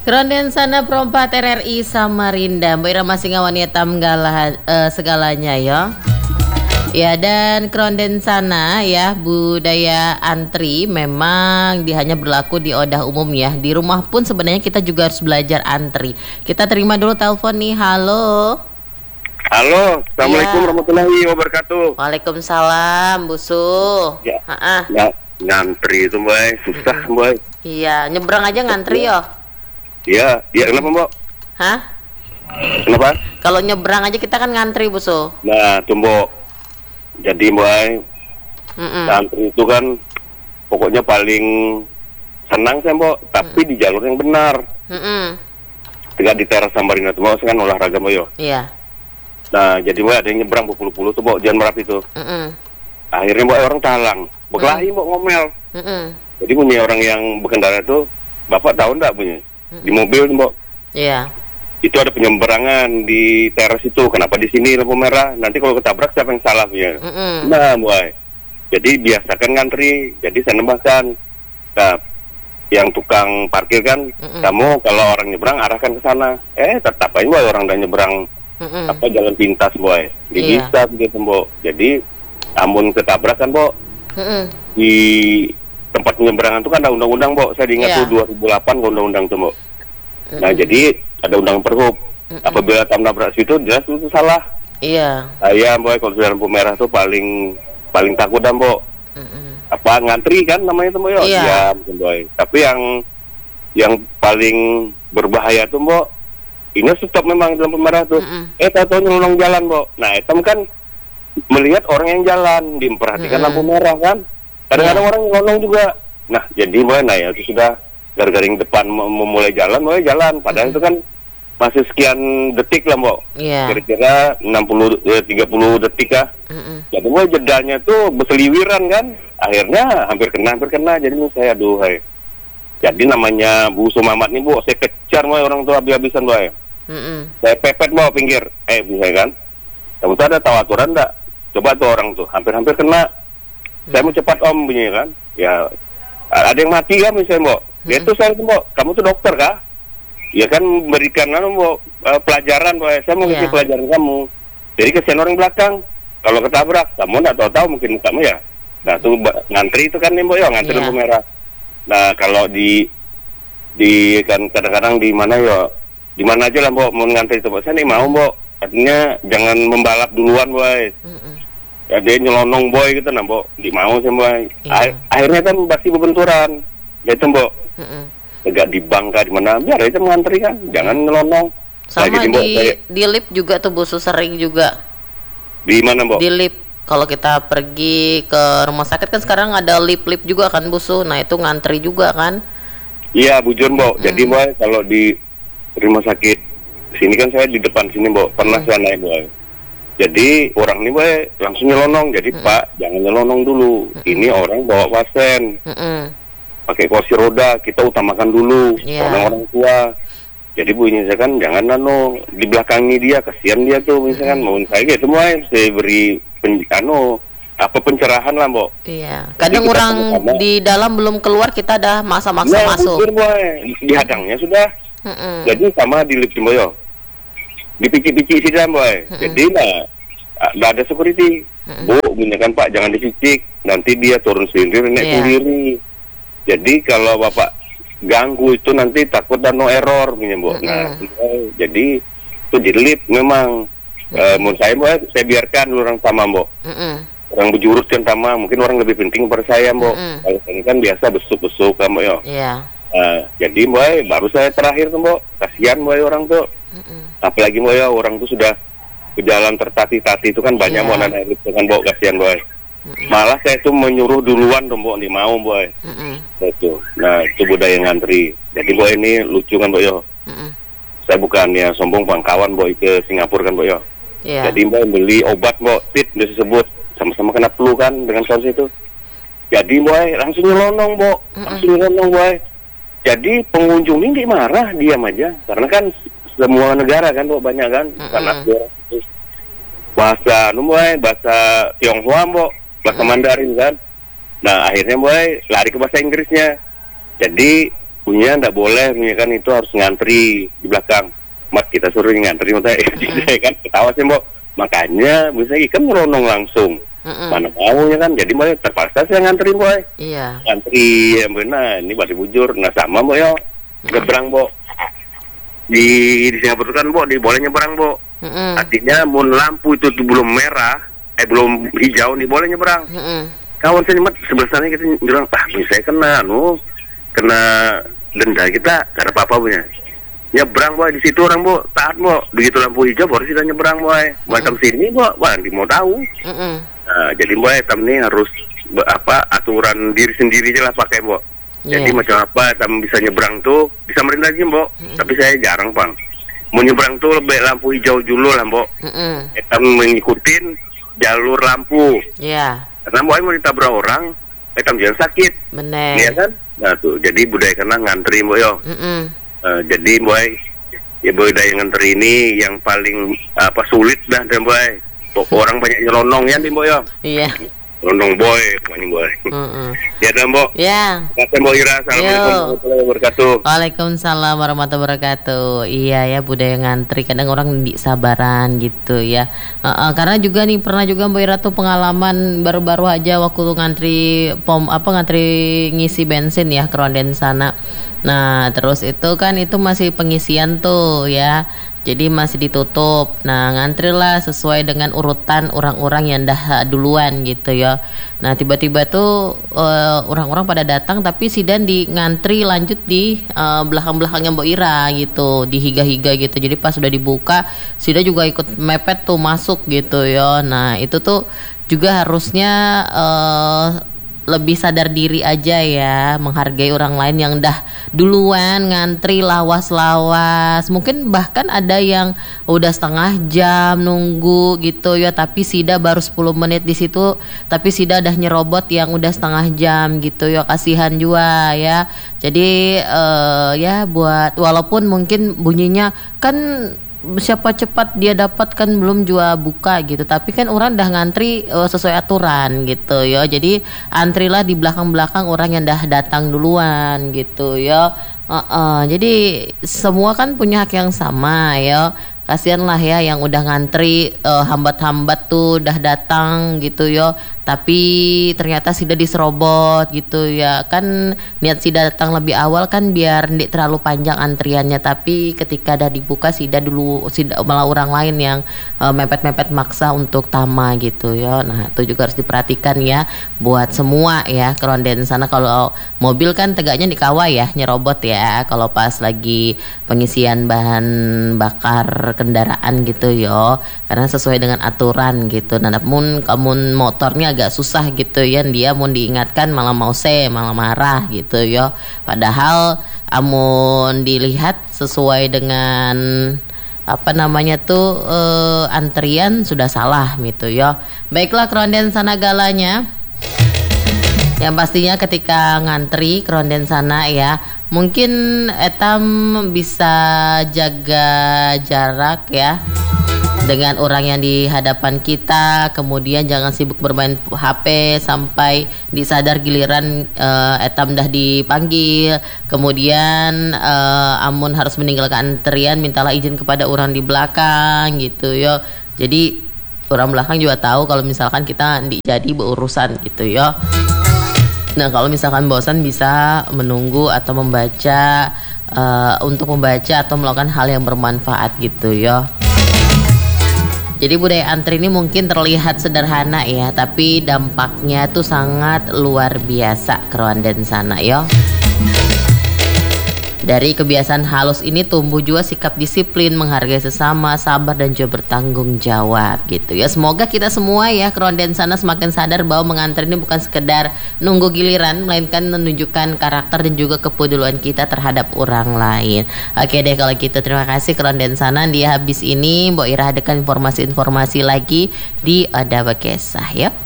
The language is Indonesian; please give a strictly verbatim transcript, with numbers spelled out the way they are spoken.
Keronden sana perompat R R I Samarinda, Mbak Ira masih ngawani tamgala uh, segalanya ya. Ya, dan keronden sana ya budaya antri memang dia hanya berlaku di odah umum ya. Di rumah pun sebenarnya kita juga harus belajar antri. Kita terima dulu telepon nih. Halo. Halo, assalamualaikum ya. warahmatullahi wabarakatuh. Waalaikumsalam, Busu. Ya, Ha-ha. ya ngantri itu boy, susah boy. Iya, nyebrang aja ngantri yo. Iya, iya kenapa mbak? Hah? Kenapa? Kalau nyebrang aja kita kan ngantri, Busu. Nah, tuh mbak. Jadi boy, Mm-mm. ngantri itu kan pokoknya paling senang saya mbak, tapi Mm-mm. di jalur yang benar. Mm-mm. Tidak di teras Samarinda tuh mbak, kan olahraga mbak yo. Iya. Nah, jadi mbak ada yang nyebrang berpuluh-puluh tuh mbak, Jalan Merapi itu. Mm-mm. Akhirnya mbak orang talang, berkelahi mbak ngomel. Mm-mm. Jadi punya orang yang berkendara itu, bapak tahu enggak punya? Di mobil mbak. Iya. Itu ada penyeberangan di teras itu. Kenapa di sini lampu merah? Nanti kalau ketabrak siapa yang salah punya? Mm-mm. Nah, boy. Jadi biasakan ngantri. Jadi saya nambahkan. Nah, yang tukang parkir kan, Mm-mm. kamu kalau orang nyebrang arahkan ke sana. Eh, tetap aja boy orang udah nyebrang Mm-mm. apa jalan pintas boy. Di Iya. bisa gitu mbok. Jadi amun ketabrak kan mbok Mm-mm. di tempat penyeberangan itu kan ada undang-undang mbok. Saya diingat Iya. tuh dua ribu delapan ke undang-undang tuh mbok. Mm-mm. Nah, jadi ada undang perhub. Mm-mm. Apabila tam nabrak situ jelas itu salah. Iya. Saya boy kalau sudah lampu merah tuh paling paling takut dah mbok. Mm-mm. Apa ngantri kan namanya tuh mbok yo. Iya. Ya, mungkin boy. Tapi yang yang paling berbahaya tuh mbok, ini stop memang di lampu merah tuh. Mm-mm. Eh tahu nyelonong jalan mbok. Nah, itu kan melihat orang yang jalan, diperhatikan Mm-mm. lampu merah kan. Kadang-kadang Iya. orang nyelonong juga. Nah, jadi boy, nah ya itu sudah garing depan mau memulai jalan, mulai jalan. Padahal itu kan masih sekian detik lah mbok. Iya. Kira-kira enam puluh eh, tiga puluh detik kah. Mm-mm. Jadi boy jedanya tuh berseliwiran kan. Akhirnya hampir kena, hampir kena. Jadi saya aduh hai. Jadi namanya Bu Sumamat nih bu, saya kejar boy orang tuh habis-habisan boy. Mm-mm. Saya pepet bawa pinggir. Eh bisa kan. Kamu tuh ada tahu aturan enggak? Coba tuh orang tuh hampir-hampir kena. Saya mau cepat om bunyi kan. Ya ada yang mati kan misalnya mbok. Ya itu saya tuh mbok, kamu tuh dokter kah? Ya kan memberikan anu mbok uh, pelajaran mbok. Saya mau kasih Iya. pelajaran kamu. Jadi kesian orang belakang. Kalau ketabrak, kamu enggak tahu-tahu mungkin kamu ya. Nah, tuh ba- ngantri itu kan nih mbok ya, ngantri Iya. lampu merah. Nah, kalau di di kan kadang-kadang di mana ya? Di mana aja lah mbok mau ngantri itu mbok. Saya nih mau mbok. Artinya jangan membalap duluan boy. Mm-mm. Ya dia nyelonong boy gitu nah mbok. Di mau sih boy. Iya. Akhir- Akhirnya kan pasti berbenturan. Ya itu mbok. Mm-mm. Tegak di bangka di mana biar aja mengantri kan, jangan nyelonong. Sama Nah, jadi, Mbok, di saya- di lift juga tuh Busu, sering juga di mana mbok? di lift. Kalau kita pergi ke rumah sakit kan sekarang ada lift-lift juga kan Busu. Nah, itu ngantri juga kan. Iya bujur mbok. Jadi boy kalau di rumah sakit sini kan saya di depan sini mbok, pernah saya naik boy. Jadi orang ini boy langsung nyelonong. Jadi Pak jangan nyelonong dulu. Ini orang bawa pasien. Mm-mm. Pakai kursi roda, kita utamakan dulu Iya. orang-orang tua. Jadi bunyinya kan jangan nano di belakangi dia, kasihan dia tuh misalkan mau saya gitu semua saya beri pen, anu apa pencerahan lah mbok. Iya. Kadang kita orang sama-sama. di dalam belum keluar kita dah maksa-maksa Nah, masuk. bujur, boy. Dihadangnya sudah. Mm-mm. Jadi sama di lift boyo. Dipicik-picik sih dah boy. Jadi nah nggak ada security. Bu, bunyikan Pak jangan dipicik, nanti dia turun sendiri, naik Iya. sendiri. Jadi kalau Bapak ganggu itu nanti takut dan no error punya Bu. Nah, eh, jadi itu di lift memang eh, menurut saya Bu, saya biarkan dulu orang sama Bu. Mm-mm. Orang berjurus kan sama, mungkin orang lebih penting pada saya Bu. Mm-mm. Kalau ini kan biasa besuk-besuk kamu yo. Iya. Nah, jadi boy baru saya terakhir tuh Bu. Kasihan boy orang tuh. Mm-mm. Apalagi boy ya orang tuh sudah ke jalan tertati-tati itu kan banyak Iya. mau naik lift kan Bu, kasihan boy. Malah saya tuh menyuruh duluan tuh Bu, nih mau boy. Mm-mm. Itu. Nah, itu budaya ngantri. Jadi boy ini lucu kan boy yo. Mm-mm. Saya bukan ya sombong bang kawan boy ke Singapura kan boy yo. Iya. Jadi boy beli obat boy, tit disebut sama-sama kena flu kan dengan kasus itu. Jadi boy langsung nyelonong boy, langsung nyelonong boy. Jadi pengunjung ini marah diam aja karena kan semua negara kan boy banyak kan karena bahasa nu boy bahasa Tionghoa boy, bahasa Mandarin kan. Nah akhirnya boy lari ke bahasa Inggrisnya. Jadi punya nggak boleh, punya kan itu harus ngantri di belakang. Mat kita suruh ngantri, makanya saya kan ketawa sih mbok. Makanya misalnya ikan ngeronong langsung. Mm-mm. Mana mau ya kan, jadi mbak terpaksa saya ngantri boy. Iya. Ngantri ya benar, ini balik bujur, nah sama mbok yo. Nyebrang mbok. Di di Singapura kan mbok, di boleh nyebrang mbok. Mm-mm. Artinya mun lampu itu tuh belum merah, eh belum hijau nih boleh nyebrang. Mm-mm. Kawan saya nyemat sebelah sana kita nyebrang, ah saya kena, nu kena denda kita, karena apa-apa punya. Nyebrang boy di situ orang bu taat bu, begitu lampu hijau baru sudah nyebrang boy. Macam mm-hmm. sini bu, wah nanti mau tahu. Mm-hmm. Nah, jadi boy tam ini harus be, apa aturan diri sendiri aja lah pakai bu. Yeah. Jadi macam apa tam bisa nyebrang tuh bisa merintah aja bu. Mm-hmm. Tapi saya jarang bang. Mau nyebrang tuh lebih lampu hijau dulu lah bu. Mm-hmm. Tam mengikutin jalur lampu. Iya. Yeah. Karena boy mau ditabrak orang, tam jangan sakit. Bener. Iya kan? Nah tuh jadi budaya kena ngantri bu yo. Mm-hmm. Uh, jadi boy, ya budaya ngantri ini yang paling apa sulit dah dan boy. Orang banyak nyelonong ya nih boy ya. Iya. Nyelonong boy, kemana boy. Mm-hmm. Ya dan boy. Ya. Kata boy Ira, assalamualaikum warahmatullahi wabarakatuh. Waalaikumsalam warahmatullahi wabarakatuh. Iya ya budaya ngantri, kadang orang di sabaran gitu ya. Uh, uh, karena juga nih pernah juga Mbak Ira tuh pengalaman baru-baru aja waktu tuh ngantri pom apa ngantri ngisi bensin ya ke Ronden sana. Nah terus itu kan itu masih pengisian tuh ya, jadi masih ditutup. Nah ngantri lah sesuai dengan urutan orang-orang yang dah duluan gitu ya. Nah tiba-tiba tuh uh, orang-orang pada datang, tapi si Dan di ngantri lanjut di uh, belakang-belakangnya Mbok Ira gitu, di higa-higa gitu. Jadi pas sudah dibuka, si Dan juga ikut mepet tuh masuk gitu ya. Nah itu tuh juga harusnya uh, lebih sadar diri aja ya, menghargai orang lain yang dah duluan ngantri lawas-lawas. Mungkin bahkan ada yang udah setengah jam nunggu gitu ya, tapi Sida baru sepuluh menit di situ, tapi Sida udah nyerobot yang udah setengah jam gitu ya, kasihan juga ya. Jadi uh, ya buat walaupun mungkin bunyinya kan siapa cepat dia dapatkan belum juga buka gitu, tapi kan orang dah ngantri uh, sesuai aturan gitu ya. Jadi antrilah di belakang-belakang orang yang dah datang duluan gitu ya. Uh-uh. Jadi semua kan punya hak yang sama ya. Kasihan lah ya yang udah ngantri uh, hambat-hambat tuh udah datang gitu ya, tapi ternyata Sida diserobot gitu ya. Kan niat Sida datang lebih awal kan biar nggak terlalu panjang antriannya, tapi ketika udah dibuka Sida dulu, Sida malah orang lain yang uh, mepet-mepet maksa untuk tama gitu ya. Nah itu juga harus diperhatikan ya buat semua ya ke Ronden sana. Kalau mobil kan tegaknya dikawal ya, nyerobot ya kalau pas lagi pengisian bahan bakar kendaraan gitu yo, karena sesuai dengan aturan gitu. Nah namun kamu motornya agak susah gitu ya, dia mau diingatkan malah mau se malah marah gitu yo, padahal amun dilihat sesuai dengan apa namanya tuh eh, antrian sudah salah gitu yo. Baiklah Ronden sana galanya, yang pastinya ketika ngantri ke Ronden sana ya, mungkin etam bisa jaga jarak ya dengan orang yang di hadapan kita. Kemudian jangan sibuk bermain H P sampai disadar giliran uh, etam dah dipanggil. Kemudian uh, amun harus meninggalkan antrian, mintalah izin kepada orang di belakang gitu ya. Jadi orang belakang juga tahu kalau misalkan kita jadi berurusan gitu ya. Nah kalau misalkan bosan bisa menunggu atau membaca uh, untuk membaca atau melakukan hal yang bermanfaat gitu ya. Jadi budaya antri ini mungkin terlihat sederhana ya, tapi dampaknya tuh sangat luar biasa ke Ronden sana ya. Dari kebiasaan halus ini tumbuh juga sikap disiplin, menghargai sesama, sabar dan juga bertanggung jawab gitu ya. Semoga kita semua ya ke Ronden sana semakin sadar bahwa mengantar ini bukan sekedar nunggu giliran, melainkan menunjukkan karakter dan juga kepedulian kita terhadap orang lain. Oke deh kalau gitu, terima kasih ke Ronden sana. Di habis ini Mbok Ira hadirkan informasi-informasi lagi di Ada Bekesah ya.